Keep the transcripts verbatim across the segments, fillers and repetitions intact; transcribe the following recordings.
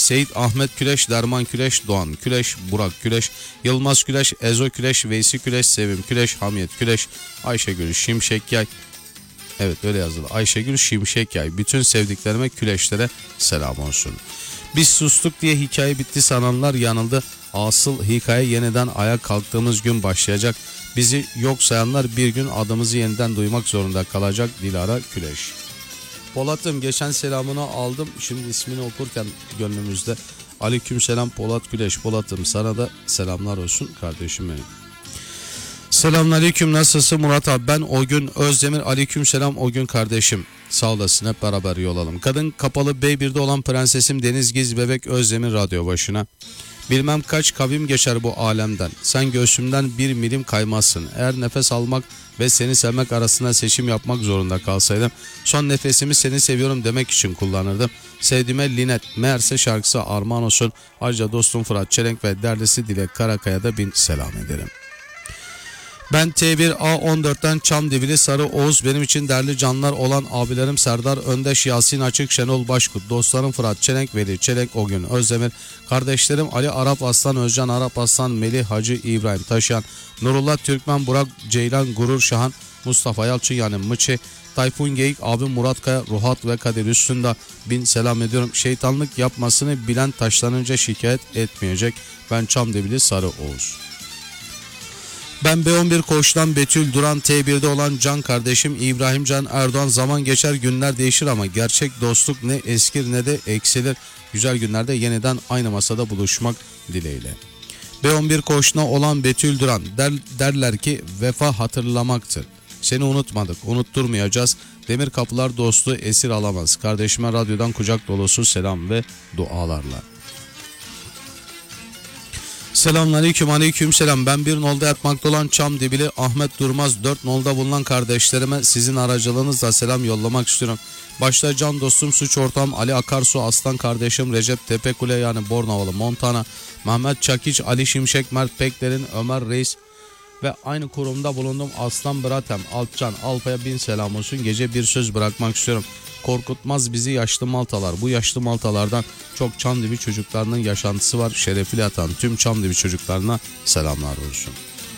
Seyit Ahmet Küleş, Derman Küleş, Doğan Küleş, Burak Küleş, Yılmaz Küleş, Ezo Küleş, Veysi Küleş, Sevim Küleş, Hamiyet Küleş, Ayşegül Şimşek Yay. Evet öyle yazılı. Ayşegül Şimşek Yay. Bütün sevdiklerime, Küleşlere selam olsun. Biz sustuk diye hikaye bitti sananlar yanıldı. Asıl hikaye yeniden ayağa kalktığımız gün başlayacak. Bizi yok sayanlar bir gün adımızı yeniden duymak zorunda kalacak. Dilara Küleş. Polat'ım, geçen selamını aldım. Şimdi ismini okurken gönlümüzde. Aleykümselam Polat Küleş. Polat'ım, sana da selamlar olsun kardeşim benim. Selamünaleyküm, nasılsın Murat abi? Ben o gün Özdemir. Aleykümselam o gün kardeşim. Sağ olasın, hep beraber yol alalım. Kadın kapalı B bir'de olan prensesim Deniz Giz Bebek Özdemir radyo başına. Bilmem kaç kavim geçer bu alemden. Sen göğsümden bir milim kaymazsın. Eğer nefes almak ve seni sevmek arasında seçim yapmak zorunda kalsaydım, son nefesimi seni seviyorum demek için kullanırdım. Sevdiğime Linet, meğerse şarkısı armağan olsun. Ayrıca dostum Fırat Çelenk ve derlisi Dilek Karakaya'da bin selam ederim. Ben T bir A on dört'ten Çamdivili Sarı Oğuz, benim için değerli canlar olan abilerim Serdar Öndeş, Yasin Açık, Şenol Başkut, dostlarım Fırat Çelenk, Veli Çelenk, o gün Özdemir, kardeşlerim Ali Arap Aslan, Özcan Arap Aslan, Melih Hacı, İbrahim Taşyan, Nurullah Türkmen, Burak Ceylan, Gurur Şahan, Mustafa Yalçın yani Mıçı, Tayfun Geyik, abim Murat Kaya, Ruhat ve Kadir Üstünde bin selam ediyorum. Şeytanlık yapmasını bilen taşlanınca şikayet etmeyecek. Ben Çamdivili Sarı Oğuz. Ben B on bir Koç'tan Betül Duran, T bir'de olan Can kardeşim İbrahim Can Erdoğan. Zaman geçer, günler değişir ama gerçek dostluk ne eskir ne de eksilir. Güzel günlerde yeniden aynı masada buluşmak dileğiyle. B on bir Koç'na olan Betül Duran der, derler ki vefa hatırlamaktır. Seni unutmadık, unutturmayacağız. Demir kapılar dostu esir alamaz. Kardeşime radyodan kucak dolusu selam ve dualarla. Selamünaleyküm, aleyküm selam. Ben bir nolda yatmakta olan Çamdibili Ahmet Durmaz, dört nolda bulunan kardeşlerime sizin aracılığınızla selam yollamak istiyorum. Başta can dostum, suç ortağım Ali Akarsu, aslan kardeşim Recep Tepekule yani Bornavalı Montana, Mehmet Çakiç, Ali Şimşek, Mert Pekler'in, Ömer Reis ve aynı kurumda bulundum Aslan Bratem, Alpcan, Alpa'ya bin selam olsun. Gece bir söz bırakmak istiyorum. Korkutmaz bizi yaşlı maltalar. Bu yaşlı maltalardan çok Çamdibi çocuklarının yaşantısı var. Şerefli yatan tüm Çamdibi çocuklarına selamlar olsun.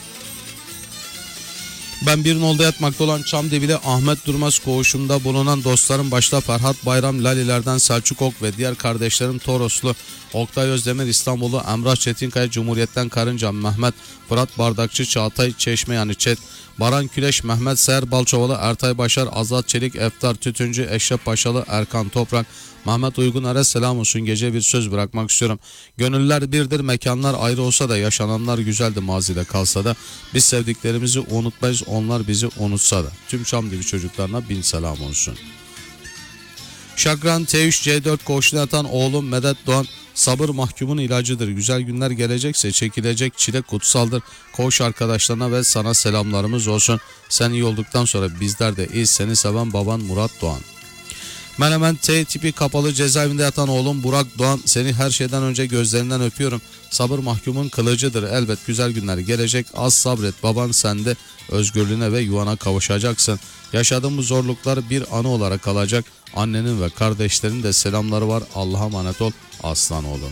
Ben bir nolda yatmakta olan Çamdibi'de Ahmet Durmaz koğuşunda bulunan dostlarım başta Ferhat Bayram, Lalilerden Selçuk Ok ve diğer kardeşlerim Toroslu, Oktay Özdemir, İstanbullu, Emrah Çetinkaya, Cumhuriyet'ten Karınca, Mehmet, Fırat Bardakçı, Çağatay Çeşme yani Çet, Baran Küleş, Mehmet Seher Balçovalı, Ertay Başar, Azat Çelik, Eftar Tütüncü, Eşref Paşalı, Erkan Toprak, Mehmet Uyguner'e selam olsun. Gece bir söz bırakmak istiyorum. Gönüller birdir, mekanlar ayrı olsa da yaşananlar güzeldi mazide kalsa da. Biz sevdiklerimizi unutmayız, onlar bizi unutsa da. Tüm Çamdibi çocuklarına bin selam olsun. Şakran T üç C dört koğuşuna yatan oğlum Medet Doğan, sabır mahkumun ilacıdır. Güzel günler gelecekse çekilecek çile kutsaldır. Koğuş arkadaşlarına ve sana selamlarımız olsun. Sen iyi olduktan sonra bizler de iyiyiz. Seni seven baban Murat Doğan. Menemen T tipi kapalı cezaevinde yatan oğlum Burak Doğan, seni her şeyden önce gözlerinden öpüyorum. Sabır mahkumun kılıcıdır. Elbet güzel günler gelecek. Az sabret, baban sende, özgürlüğüne ve yuvana kavuşacaksın. Yaşadığımız zorluklar bir anı olarak kalacak. Annenin ve kardeşlerin de selamları var. Allah'a emanet ol aslan oğlum.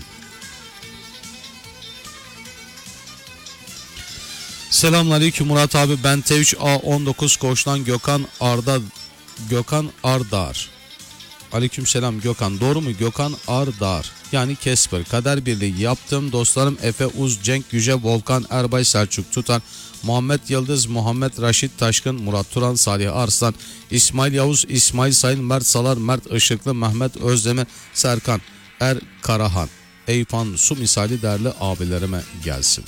Selamünaleyküm Murat abi. Ben T üç A on dokuz koğuştan Gökhan Arda Gökhan Ardar. Aleykümselam Gökhan. Doğru mu? Gökhan Ardar. Yani Kesper. Kader Birliği yaptığım dostlarım Efe Uz, Cenk Yüce, Volkan Erbay, Selçuk Tutan, Muhammed Yıldız, Muhammed Raşit Taşkın, Murat Turan, Salih Arslan, İsmail Yavuz, İsmail Sayın, Mert Salar, Mert Işıklı, Mehmet Özdemir, Serkan Er Karahan. Eyüpan su misali değerli abilerime gelsin.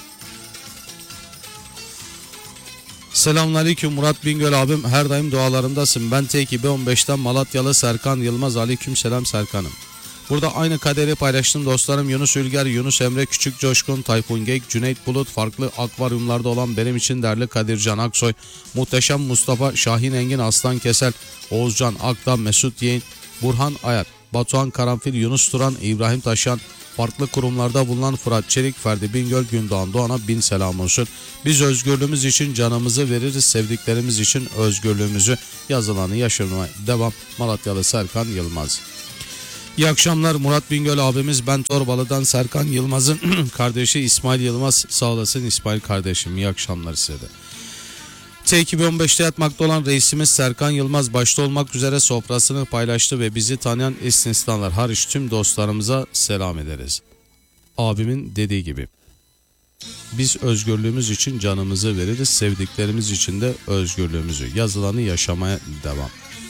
Selamünaleyküm Murat Bingöl abim, her daim dualarımdasın. Ben T iki B on beş'ten Malatyalı Serkan Yılmaz. Aleykümselam Serkan'ım. Burada aynı kaderi paylaştım dostlarım Yunus Ülger, Yunus Emre, Küçük Coşkun, Tayfun Geyik, Cüneyt Bulut, farklı akvaryumlarda olan benim için değerli Kadircan Aksoy, Muhteşem Mustafa, Şahin Engin, Aslan Kesel, Oğuzcan Akdağ, Mesut Yeğin, Burhan Ayar, Batuhan Karanfil, Yunus Turan, İbrahim Taşyan, farklı kurumlarda bulunan Fırat Çelik, Ferdi Bingöl, Gündoğan Doğan'a bin selam olsun. Biz özgürlüğümüz için canımızı veririz, sevdiklerimiz için özgürlüğümüzü. Yazılanı yaşamaya devam. Malatyalı Serkan Yılmaz. İyi akşamlar Murat Bingöl abimiz, ben Torbalı'dan Serkan Yılmaz'ın kardeşi İsmail Yılmaz, sağ olasın İsmail kardeşim, iyi akşamlar size de. T iki bin on beşte yatmakta olan reisimiz Serkan Yılmaz başta olmak üzere sofrasını paylaştı ve bizi tanıyan istisnalar hariç tüm dostlarımıza selam ederiz. Abimin dediği gibi biz özgürlüğümüz için canımızı veririz, sevdiklerimiz için de özgürlüğümüzü. Yazılanı yaşamaya devam.